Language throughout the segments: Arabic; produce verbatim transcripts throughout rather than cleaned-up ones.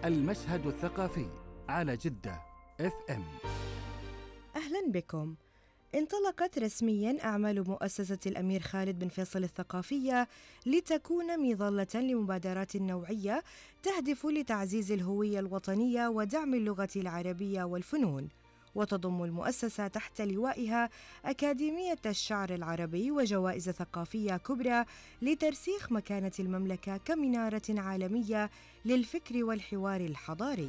المشهد الثقافي على جدة اف ام. أهلا بكم. انطلقت رسمياً أعمال مؤسسة الأمير خالد بن فيصل الثقافية لتكون مظلة لمبادرات نوعية تهدف لتعزيز الهوية الوطنية ودعم اللغة العربية والفنون. وتضم المؤسسة تحت لوائها أكاديمية الشعر العربي وجوائز ثقافية كبرى لترسيخ مكانة المملكة كمنارة عالمية للفكر والحوار الحضاري.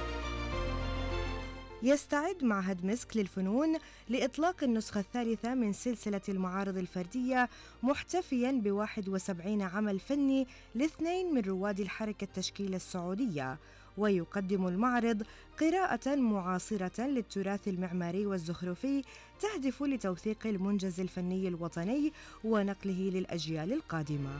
يستعد معهد مسك للفنون لإطلاق النسخة الثالثة من سلسلة المعارض الفردية، محتفياً بواحد وسبعين عمل فني لاثنين من رواد الحركة التشكيلية السعودية. ويقدم المعرض قراءة معاصرة للتراث المعماري والزخرفي تهدف لتوثيق المنجز الفني الوطني ونقله للأجيال القادمة.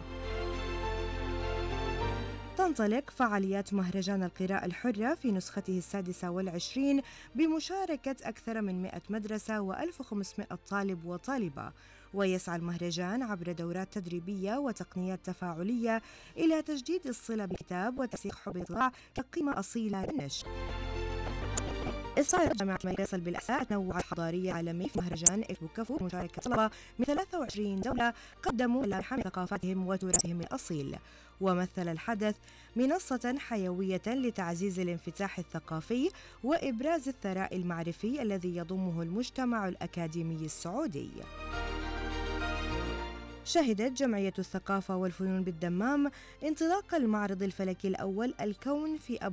تنطلق فعاليات مهرجان القراءة الحرة في نسخته السادسة والعشرين بمشاركة أكثر من مئة مدرسة وألف وخمسمئة طالب وطالبة. ويسعى المهرجان عبر دورات تدريبية وتقنيات تفاعلية إلى تجديد الصلة بالكتاب وترسيخ حب الإطلاع كقيمة أصيلة للنشر. استعرضت جامعة الملك فيصل بالأحساء التنوع الحضاري العالمي في مهرجان اكتبوا كفو بمشاركة طلبة من ثلاثة وعشرين دولة قدموا ملامح من ثقافاتهم وتراثهم الأصيل. ومثل الحدث منصة حيوية لتعزيز الانفتاح الثقافي وإبراز الثراء المعرفي الذي يضمه المجتمع الأكاديمي السعودي. شهدت جمعية الثقافة والفنون بالدمام انطلاق المعرض الفلكي الأول الكون في